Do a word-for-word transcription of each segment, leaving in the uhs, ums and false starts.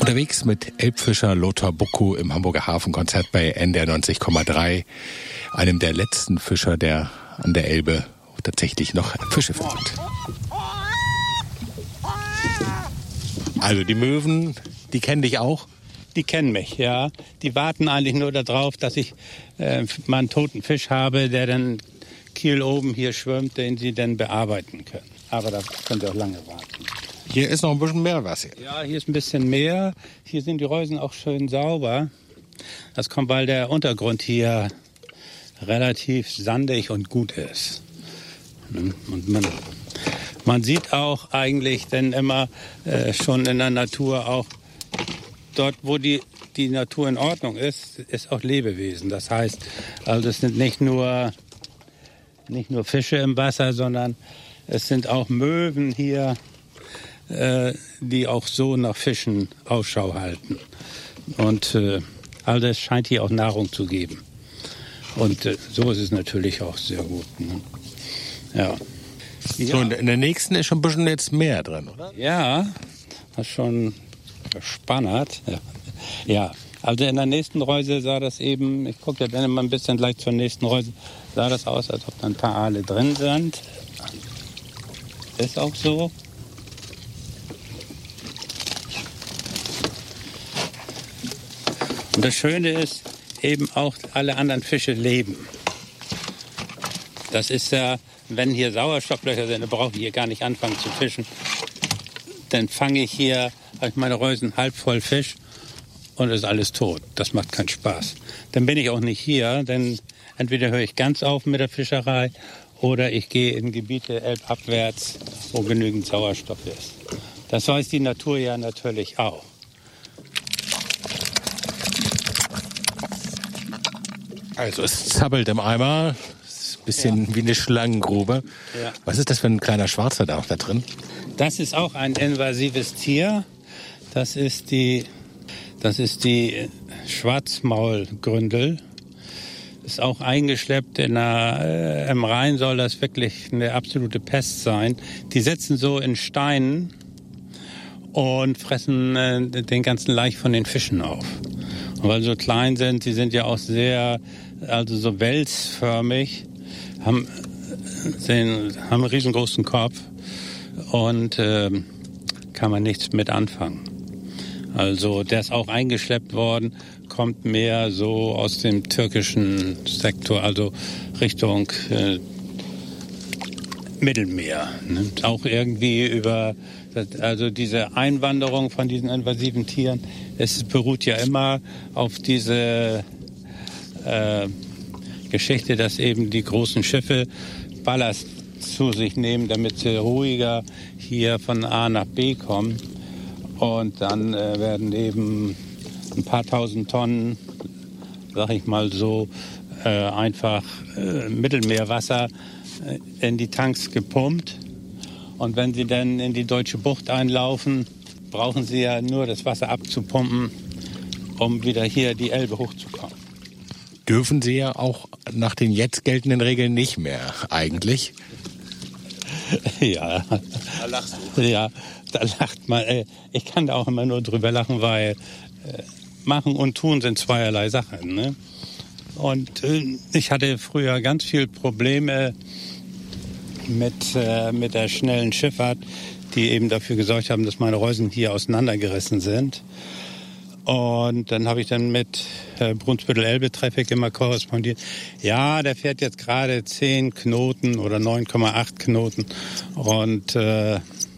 Unterwegs mit Elbfischer Lothar Buckow im Hamburger Hafenkonzert bei N D R neunzig Komma drei, einem der letzten Fischer, der an der Elbe tatsächlich noch Fische fängt. Also die Möwen, die kennen dich auch? Die kennen mich, ja. Die warten eigentlich nur darauf, dass ich äh, mal einen toten Fisch habe, der dann Kiel oben hier schwimmt, den sie dann bearbeiten können. Aber da können sie auch lange warten. Hier ist noch ein bisschen mehr Wasser. Ja, hier ist ein bisschen mehr. Hier sind die Reusen auch schön sauber. Das kommt, weil der Untergrund hier relativ sandig und gut ist. Und man, man sieht auch eigentlich dann immer äh, schon in der Natur auch, dort wo die, die Natur in Ordnung ist, ist auch Lebewesen. Das heißt, also es sind nicht nur, nicht nur Fische im Wasser, sondern es sind auch Möwen hier, die auch so nach Fischen Ausschau halten. Und äh, all das scheint hier auch Nahrung zu geben. Und äh, so ist es natürlich auch sehr gut. Ne? Ja. So, und in der nächsten ist schon ein bisschen jetzt mehr drin, oder? Ja, das ist schon spannend. Ja. ja, also in der nächsten Reuse sah das eben, ich gucke ja dann immer ein bisschen gleich zur nächsten Reuse, sah das aus, als ob da ein paar Aale drin sind. Ist auch so. Und das Schöne ist, eben auch alle anderen Fische leben. Das ist ja, wenn hier Sauerstofflöcher sind, dann brauche ich hier gar nicht anfangen zu fischen. Dann fange ich hier, habe ich meine Reusen halb voll Fisch und ist alles tot. Das macht keinen Spaß. Dann bin ich auch nicht hier, denn entweder höre ich ganz auf mit der Fischerei oder ich gehe in Gebiete elbabwärts, wo genügend Sauerstoff ist. Das weiß die Natur ja natürlich auch. Also es zappelt im Eimer, ist ein bisschen ja. wie eine Schlangengrube. Ja. Was ist das für ein kleiner Schwarzer da auch da drin? Das ist auch ein invasives Tier. Das ist die, das ist die Schwarzmaulgründel. Ist auch eingeschleppt in der, äh, im Rhein soll das wirklich eine absolute Pest sein. Die sitzen so in Steinen und fressen äh, den ganzen Laich von den Fischen auf. Und weil sie so klein sind, sie sind ja auch sehr, also so welsförmig, haben, sehen, haben einen riesengroßen Kopf und äh, kann man nichts mit anfangen. Also der ist auch eingeschleppt worden, kommt mehr so aus dem türkischen Sektor, also Richtung äh, Mittelmeer. Ne? Auch irgendwie über, also diese Einwanderung von diesen invasiven Tieren, es beruht ja immer auf diese äh, Geschichte, dass eben die großen Schiffe Ballast zu sich nehmen, damit sie ruhiger hier von A nach B kommen. Und dann äh, werden eben ein paar tausend Tonnen, sag ich mal so, äh, einfach äh, Mittelmeerwasser äh, in die Tanks gepumpt. Und wenn sie dann in die Deutsche Bucht einlaufen, brauchen sie ja nur das Wasser abzupumpen, um wieder hier die Elbe hochzukommen. Dürfen sie ja auch nach den jetzt geltenden Regeln nicht mehr, eigentlich. Ja. Da lachst du. Ja, da lacht man. Ich kann da auch immer nur drüber lachen, weil machen und tun sind zweierlei Sachen. Ne? Und ich hatte früher ganz viel Probleme mit, mit der schnellen Schifffahrt, die eben dafür gesorgt haben, dass meine Reusen hier auseinandergerissen sind. Und dann habe ich dann mit äh, Brunsbüttel-Elbe-Traffic immer korrespondiert. Ja, der fährt jetzt gerade zehn Knoten oder neun Komma acht Knoten. Und äh,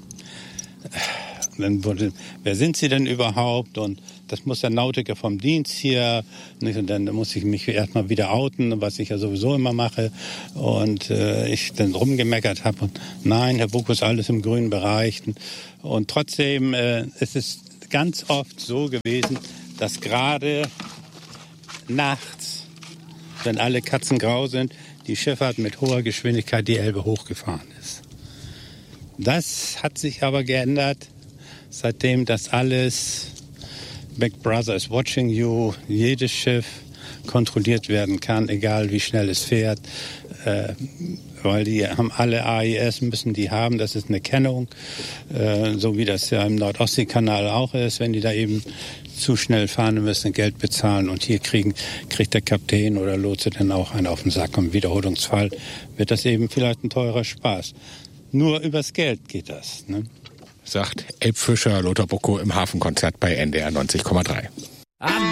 dann wurde, wer sind Sie denn überhaupt? Und das muss der Nautiker vom Dienst hier. Nicht? Und dann muss ich mich erstmal wieder outen, was ich ja sowieso immer mache. Und äh, ich dann rumgemeckert habe. Und nein, Herr Buckow, ist alles im grünen Bereich. Und trotzdem äh, ist es ganz oft so gewesen, dass gerade nachts, wenn alle Katzen grau sind, die Schifffahrt mit hoher Geschwindigkeit die Elbe hochgefahren ist. Das hat sich aber geändert, seitdem das alles, Big Brother is watching you, jedes Schiff kontrolliert werden kann, egal wie schnell es fährt. Äh, weil die haben alle A I S, müssen die haben. Das ist eine Kennung, äh, so wie das ja im Nordostseekanal auch ist. Wenn die da eben zu schnell fahren, müssen Geld bezahlen. Und hier kriegen, kriegt der Kapitän oder Lotse dann auch einen auf den Sack. Und im Wiederholungsfall wird das eben vielleicht ein teurer Spaß. Nur übers Geld geht das, ne? Sagt Elbfischer Lothar Buckow im Hafenkonzert bei N D R neunzig Komma drei.